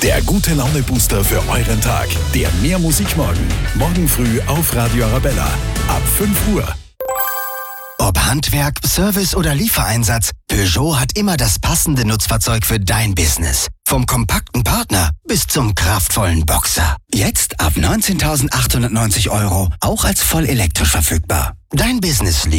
Der Gute-Laune-Booster für euren Tag. Der Mehr-Musik-Morgen. Morgen früh auf Radio Arabella. Ab 5 Uhr. Ob Handwerk, Service oder Liefereinsatz, Peugeot hat immer das passende Nutzfahrzeug für dein Business. Vom kompakten Partner bis zum kraftvollen Boxer. Jetzt ab 19.890 €, auch als voll elektrisch verfügbar. Dein Business liegt